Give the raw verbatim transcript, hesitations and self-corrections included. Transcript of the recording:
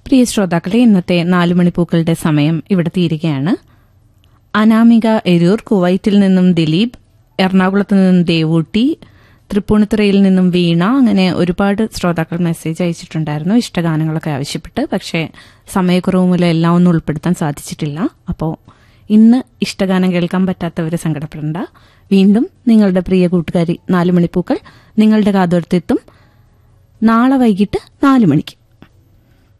പ്രിയ ശ്രോതാക്കളെ, ഇന്നത്തെ നാലുമണിപ്പൂക്കളുടെ സമയം ഇവിടെ തീരുകയാണ്. അനാമിക എരൂർ, കുവൈറ്റിൽ നിന്നും ദിലീപ്, എറണാകുളത്ത് നിന്നും ദേവൂട്ടി, തൃപ്പൂണിത്തുറയിൽ നിന്നും വീണ, അങ്ങനെ ഒരുപാട് ശ്രോതാക്കൾ മെസ്സേജ് അയച്ചിട്ടുണ്ടായിരുന്നു ഇഷ്ടഗാനങ്ങളൊക്കെ ആവശ്യപ്പെട്ട്. പക്ഷേ സമയക്കുറവ് മൂലം എല്ലാം ഒന്നും ഉൾപ്പെടുത്താൻ സാധിച്ചിട്ടില്ല. അപ്പോൾ ഇന്ന് ഇഷ്ടഗാനം കേൾക്കാൻ പറ്റാത്തവരെ സങ്കടപ്പെടേണ്ട. വീണ്ടും നിങ്ങളുടെ പ്രിയ കൂട്ടുകാരി നാലുമണിപ്പൂക്കൾ നിങ്ങളുടെ കാതോർത്തെത്തും നാളെ വൈകിട്ട് നാലു മണിക്ക്.